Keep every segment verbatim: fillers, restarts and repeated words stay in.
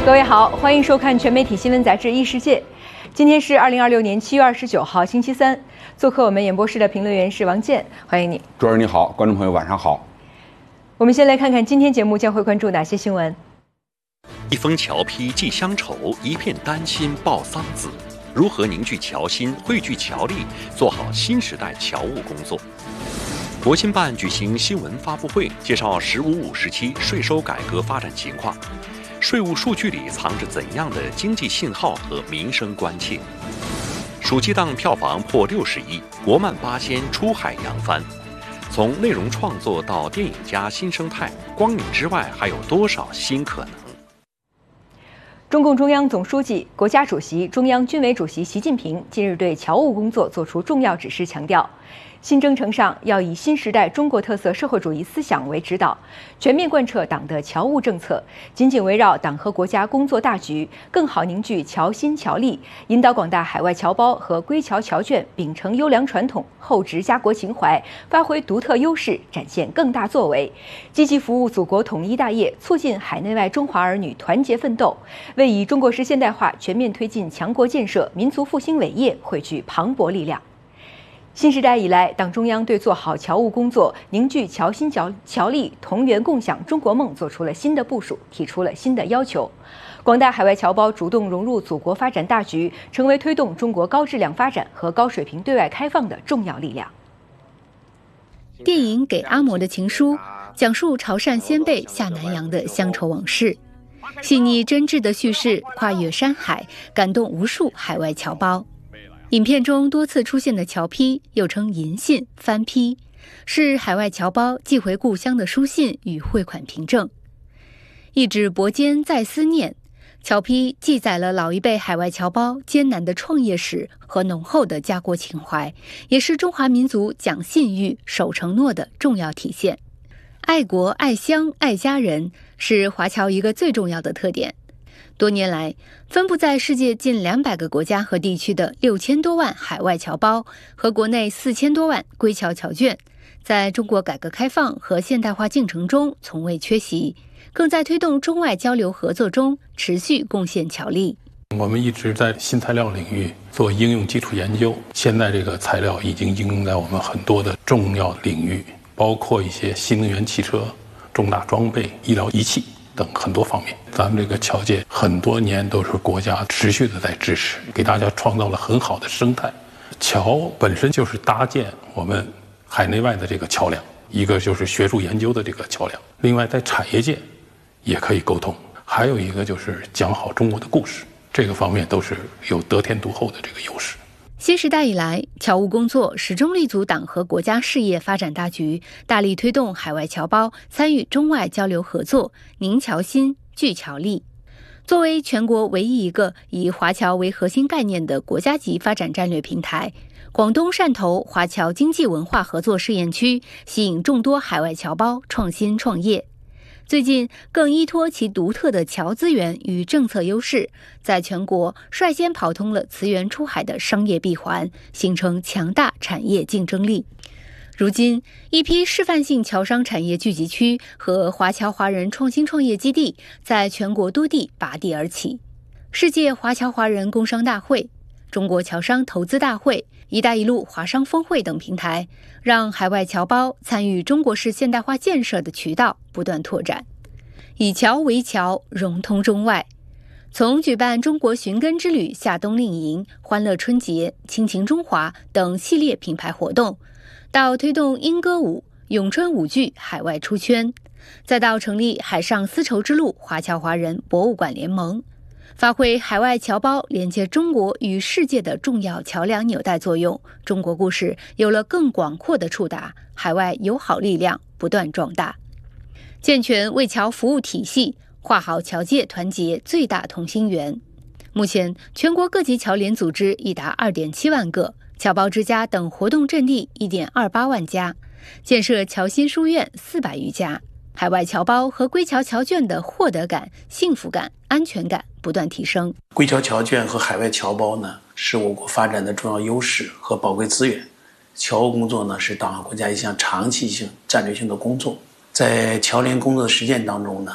各位好，欢迎收看全媒体新闻杂志《异世界》。今天是二零二六年七月二十九号，星期三。做客我们演播室的评论员是王健，欢迎你。 主持人你好，观众朋友晚上好。 我们先来看看今天节目将会关注哪些新闻。 一封侨批寄乡愁，一片丹心报桑梓。如何凝聚侨心，汇聚侨力，做好新时代侨务工作？国新办举行新闻发布会，介绍“十五五”时期税收改革发展情况。税务数据里藏着怎样的经济信号和民生关切？暑期档票房破六十亿，国漫八仙出海扬帆。从内容创作到电影加新生态，光影之外还有多少新可能？ 中共中央总书记、国家主席、中央军委主席习近平近日对侨务工作作出重要指示，强调，新征程上要以新时代中国特色社会主义思想为指导，全面贯彻党的侨务政策，紧紧围绕党和国家工作大局，更好凝聚侨心侨力，引导广大海外侨胞和归侨侨眷秉承优良传统，厚植家国情怀，发挥独特优势，展现更大作为，积极服务祖国统一大业，促进海内外中华儿女团结奋斗，为以中国式现代化全面推进强国建设、民族复兴伟业汇聚磅礴力量。新时代以来，党中央对做好侨务工作、凝聚侨心侨侨力、同源共享中国梦做出了新的部署，提出了新的要求。广大海外侨胞主动融入祖国发展大局，成为推动中国高质量发展和高水平对外开放的重要力量。 电影《给阿嬷的情书》讲述潮汕先辈下南洋的乡愁往事，细腻真挚的叙事跨越山海，感动无数海外侨胞。影片中多次出现的侨批，又称银信、番批，是海外侨胞寄回故乡的书信与汇款凭证。一纸薄笺再思念，侨批记载了老一辈海外侨胞艰难的创业史和浓厚的家国情怀，也是中华民族讲信誉、守承诺的重要体现。爱国、爱乡、爱家人是华侨一个最重要的特点。多年来，分布在世界近两百个国家和地区的六千多万海外侨胞和国内四千多万归侨侨眷，在中国改革开放和现代化进程中从未缺席，更在推动中外交流合作中持续贡献侨力。 我们一直在新材料领域做应用基础研究，现在这个材料已经应用在我们很多的重要领域，包括一些新能源汽车、重大装备、医疗仪器等很多方面。咱们这个侨界很多年都是国家持续的在支持，给大家创造了很好的生态。侨本身就是搭建我们海内外的这个桥梁，一个就是学术研究的这个桥梁，另外在产业界也可以沟通，还有一个就是讲好中国的故事，这个方面都是有得天独厚的这个优势。 新时代以来，侨务工作始终立足党和国家事业发展大局，大力推动海外侨胞参与中外交流合作，凝侨心、聚侨力。作为全国唯一一个以华侨为核心概念的国家级发展战略平台，广东汕头华侨经济文化合作试验区吸引众多海外侨胞创新创业。最近更依托其独特的侨资源与政策优势，在全国率先跑通了磁源出海的商业闭环，形成强大产业竞争力。如今，一批示范性侨商产业聚集区和华侨华人创新创业基地在全国多地拔地而起。世界华侨华人工商大会、中国侨商投资大会、一带一路华商峰会等平台，让海外侨胞参与中国式现代化建设的渠道不断拓展，以侨为侨，融通中外。从举办中国寻根之旅夏冬令营、欢乐春节、亲情中华等系列品牌活动，到推动莺歌舞、咏春舞剧海外出圈，再到成立海上丝绸之路华侨华人博物馆联盟，发挥海外侨胞连接中国与世界的重要桥梁纽带作用，中国故事有了更广阔的触达，海外友好力量不断壮大。健全为侨服务体系，画好侨界团结最大同心圆。目前，全国各级侨联组织已达 二点七万个，侨胞之家等活动阵地 一点二八万家，建设侨心书院四百余家。海外侨胞和归侨侨眷的获得感、幸福感、安全感不断提升。 归侨侨眷和海外侨胞呢，是我国发展的重要优势和宝贵资源。侨务工作呢，是党和国家一项长期性、战略性的工作。在侨联工作的实践当中呢，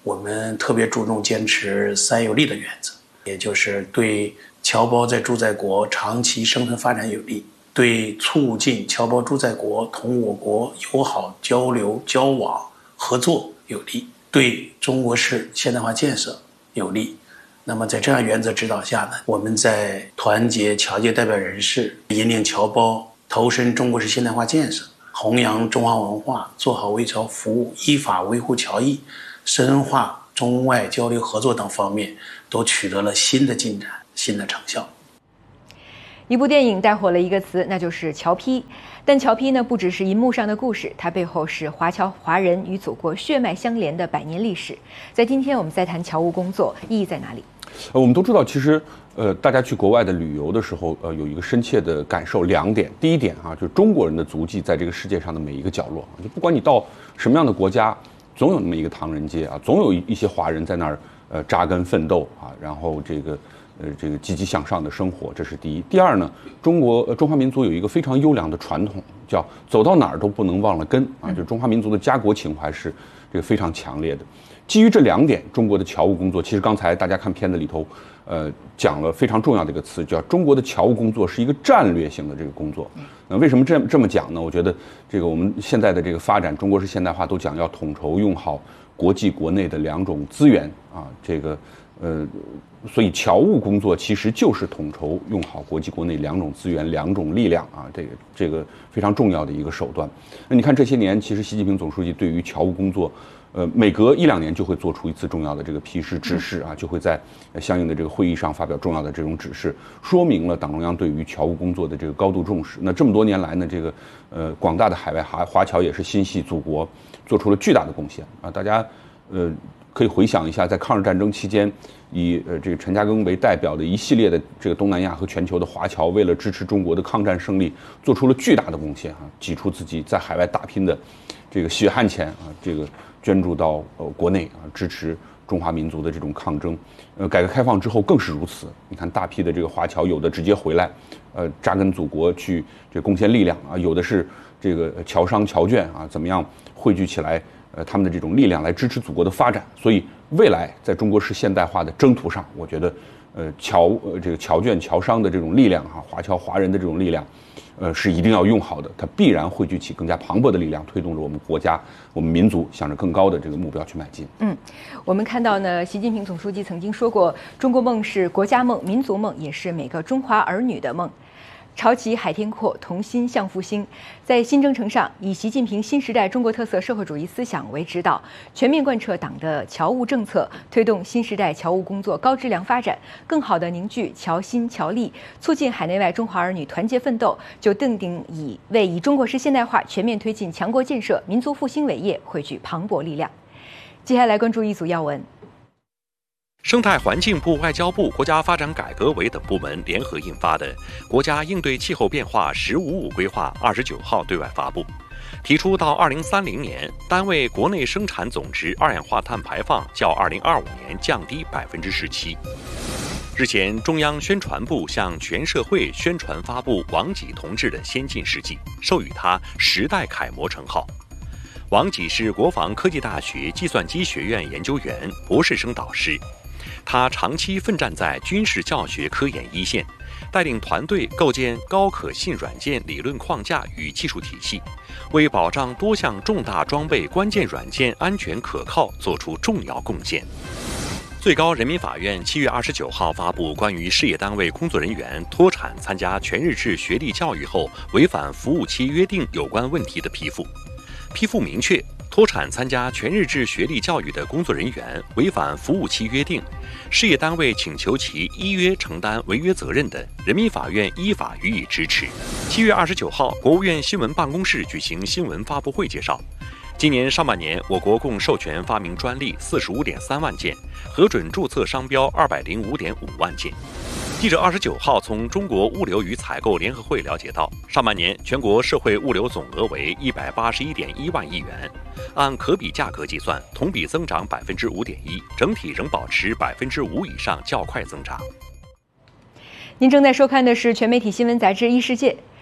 我们特别注重坚持三有利的原则，也就是对侨胞在驻在国长期生存发展有利，对促进侨胞驻在国同我国友好交流交往合作有利，对中国式现代化建设有利。那么在这样原则指导下呢，我们在团结侨界代表人士，引领侨胞投身中国式现代化建设，弘扬中华文化，做好为侨服务，依法维护侨益，深化中外交流合作等方面都取得了新的进展、新的成效。 一部电影带火了一个词，那就是侨批。但侨批呢，不只是银幕上的故事，它背后是华侨华人与祖国血脉相连的百年历史。在今天我们再谈侨务工作，意义在哪里？ 呃，我们都知道，其实呃，大家去国外的旅游的时候，呃，有一个深切的感受两点。第一点啊，就是中国人的足迹在这个世界上的每一个角落，就不管你到什么样的国家，总有那么一个唐人街啊，总有一些华人在那儿呃扎根奋斗啊，然后这个。呃，这个积极向上的生活，这是第一。第二呢，中国、呃、中华民族有一个非常优良的传统，叫走到哪儿都不能忘了根啊，就中华民族的家国情怀是这个非常强烈的。基于这两点，中国的侨务工作，其实刚才大家看片子里头，呃，讲了非常重要的一个词，叫中国的侨务工作是一个战略性的这个工作。那为什么这这么讲呢？我觉得这个我们现在的这个发展，中国式现代化都讲要统筹用好国际国内的两种资源啊，这个呃。所以侨务工作其实就是统筹用好国际国内两种资源、两种力量啊，这个这个非常重要的一个手段。那你看这些年，其实习近平总书记对于侨务工作，呃，每隔一两年就会做出一次重要的这个批示指示啊，就会在相应的这个会议上发表重要的这种指示，说明了党中央对于侨务工作的这个高度重视。那这么多年来呢，这个呃广大的海外华华侨也是心系祖国，做出了巨大的贡献啊，大家呃。可以回想一下，在抗日战争期间，以呃这个陈嘉庚为代表的一系列的这个东南亚和全球的华侨，为了支持中国的抗战胜利，做出了巨大的贡献啊，挤出自己在海外打拼的这个血汗钱啊，这个捐助到呃国内啊，支持中华民族的这种抗争。呃，改革开放之后更是如此。你看，大批的这个华侨，有的直接回来，呃，扎根祖国去这贡献力量啊，有的是这个侨商侨眷啊，怎么样汇聚起来？呃，他们的这种力量来支持祖国的发展，所以未来在中国式现代化的征途上，我觉得，呃，侨呃这个侨眷侨商的这种力量哈、啊，华侨华人的这种力量，呃，是一定要用好的，它必然汇聚起更加磅礴的力量，推动着我们国家、我们民族向着更高的这个目标去迈进。 嗯，我们看到呢，习近平总书记曾经说过，中国梦是国家梦、民族梦，也是每个中华儿女的梦。潮起海天阔，同心向复兴。在新征程上，以习近平新时代中国特色社会主义思想为指导，全面贯彻党的侨务政策，推动新时代侨务工作高质量发展，更好地凝聚侨心侨力，促进海内外中华儿女团结奋斗，就定定以为以中国式现代化全面推进强国建设、民族复兴伟业汇聚磅礴力量。接下来关注一组要闻。 生态环境部、外交部、国家发展改革委等部门联合印发的《国家应对气候变化“十五五”规划》二十九号对外发布，提出到二零三零年，单位国内生产总值二氧化碳排放较二零二五年降低百分之十七。日前，中央宣传部向全社会宣传发布王济同志的先进事迹，授予他“时代楷模”称号。王济是国防科技大学计算机学院研究员、博士生导师。他长期奋战在军事教学科研一线，带领团队构建高可信软件理论框架与技术体系，为保障多项重大装备关键软件安全可靠作出重要贡献。最高人民法院七月二十九号发布关于事业单位工作人员脱产参加全日制学历教育后违反服务期约定有关问题的批复。批复明确，脱产参加全日制学历教育的工作人员违反服务期约定，事业单位请求其依约承担违约责任的，人民法院依法予以支持。七月二十九号，国务院新闻办公室举行新闻发布会介绍，今年上半年，我国共授权发明专利四十五点三万件，核准注册商标二百零五点五万件。记者二十九号从中国物流与采购联合会了解到，上半年全国社会物流总额为一百八十一点一万亿元，按可比价格计算，同比增长百分之五点一，整体仍保持百分之五以上较快增长。 您正在收看的是全媒体新闻杂志《一世界》。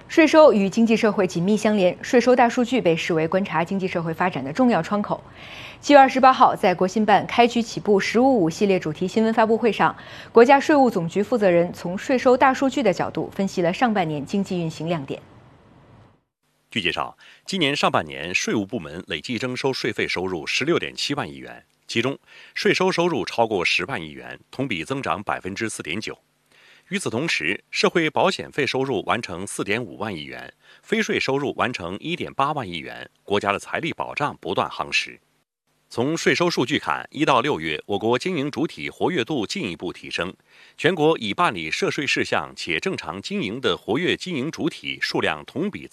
税收与经济社会紧密相连，税收大数据被视为观察经济社会发展的重要窗口。七月二十八号，在国新办开局起步“十五五”系列主题新闻发布会上，国家税务总局负责人从税收大数据的角度分析了上半年经济运行亮点。 据介绍，今年上半年税务部门累计征收税费收入十六点七万亿元，其中税收收入超过十万亿元，同比增长百分之四点九。与此同时，社会保险费收入完成四点五万亿元，非税收入完成一点八万亿元，国家的财力保障不断夯实。从税收数据看，一到六月，我国经营主体活跃度进一步提升，全国已办理涉税事项且正常经营的活跃经营主体数量同比